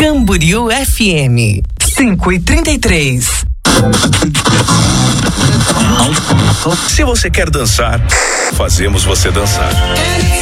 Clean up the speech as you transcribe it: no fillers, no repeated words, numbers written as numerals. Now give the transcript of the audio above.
Camboriú FM 5:33. Se você quer dançar, fazemos você dançar.